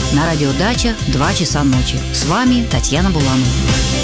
на радио «Дача» в 2 часа ночи. С вами Татьяна Буланова.